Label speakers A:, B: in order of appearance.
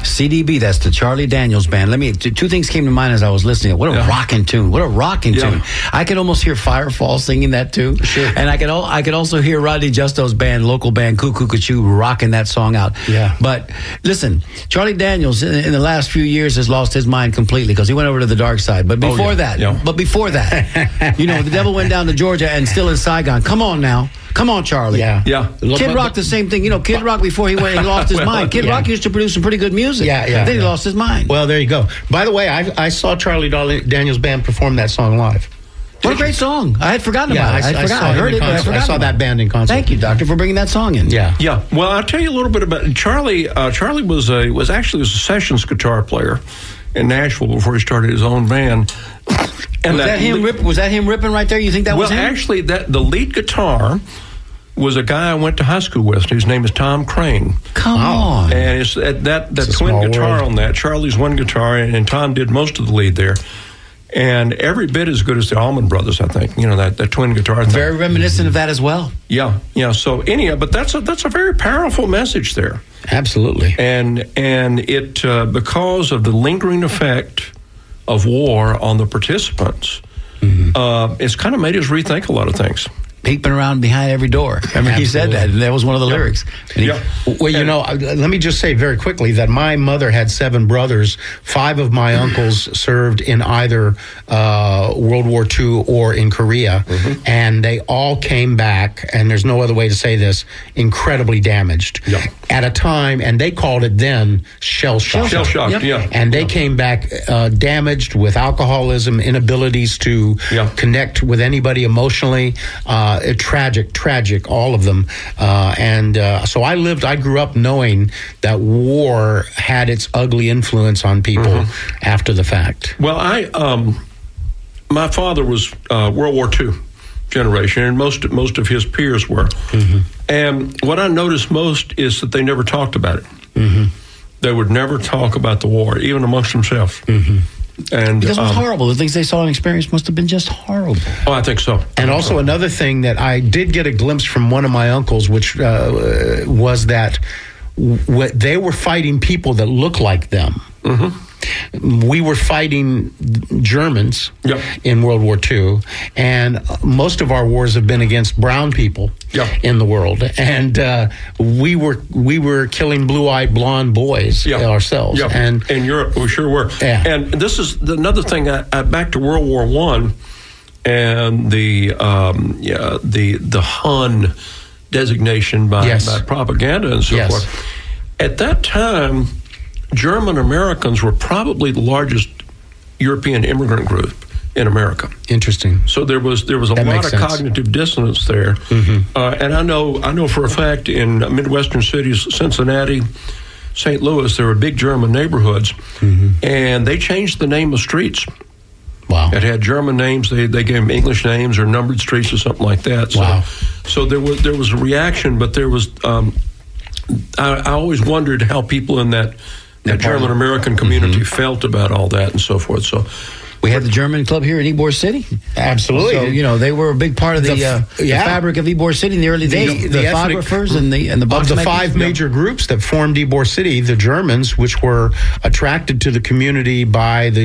A: CDB, that's the Charlie Daniels Band. Two things came to mind as I was listening. What a rocking tune. What a rocking tune. I could almost hear Firefall singing that too.
B: Sure.
A: And I could also hear Rodney Justo's band, local band, Cuckoo Cachoo, rocking that song out.
B: Yeah.
A: But listen, Charlie Daniels in the last few years has lost his mind completely because he went over to the dark side. But before that, the devil went down to Georgia and still in Saigon. Come on now. Come on, Charlie.
B: Yeah.
A: Kid Rock, the same thing. Kid Rock, before he lost his mind. Kid Rock used to produce some pretty good music. Then he lost his mind.
B: Well, there you go. By the way, I saw Charlie Daniels Band perform that song live.
A: What a great song. I had forgotten about it. I heard it, but I forgot.
B: I saw that band in concert.
A: Thank you, Doctor, for bringing that song in.
B: Yeah.
C: Well, I'll tell you a little bit about Charlie. Charlie was a sessions guitar player in Nashville before he started his own band. And
A: was that him ripping right there? You think that was him?
C: Well, actually, the lead guitar was a guy I went to high school with. His name is Tom Crane.
A: Come on.
C: And it's that twin guitar world on that. Charlie's one guitar, and Tom did most of the lead there. And every bit as good as the Allman Brothers, I think. That twin guitar thing.
A: Very reminiscent of that as well.
C: Yeah. So anyhow, but that's a very powerful message there.
B: Absolutely.
C: And it because of the lingering effect of war on the participants, it's kind of made us rethink a lot of things.
A: Peeping around behind every door. Remember, he said that, and that was one of the lyrics.
B: Well, let me just say very quickly that my mother had 7 brothers. 5 of my uncles served in either World War II or in Korea, and they all came back, and there's no other way to say this, incredibly damaged. At a time, and they called it then shell-shocked.
C: Shell-shocked,
B: And they came back damaged with alcoholism, inabilities to connect with anybody emotionally. Tragic, all of them. So I grew up knowing that war had its ugly influence on people after the fact.
C: Well, my father was World War II generation, and most of his peers were. And what I noticed most is that they never talked about it. They would never talk about the war, even amongst themselves. And
A: because it was horrible. The things they saw and experienced must have been just horrible.
C: Oh, I think so.
B: And also another thing that I did get a glimpse from one of my uncles, which was that they were fighting people that looked like them. We were fighting Germans in World War II, and most of our wars have been against brown people in the world. And we were killing blue-eyed blonde boys ourselves. And
C: in Europe, we sure were. And this is another thing. Back to World War I and the Hun designation by propaganda and so forth. At that time, German Americans were probably the largest European immigrant group in America.
B: Interesting.
C: So there was a lot of cognitive dissonance there. And I know for a fact in Midwestern cities, Cincinnati, St. Louis, there were big German neighborhoods, and they changed the name of streets.
B: Wow.
C: It had German names. They gave them English names or numbered streets or something like that. So, so there was a reaction, but there was. I always wondered how people in that German American community felt about all that and so forth. So
A: we had the German club here in Ybor City.
B: Absolutely.
A: So they were a big part of the fabric of Ybor City in the early days. The photographers and the box
B: of the 5 major groups that formed Ybor City, the Germans, which were attracted to the community by the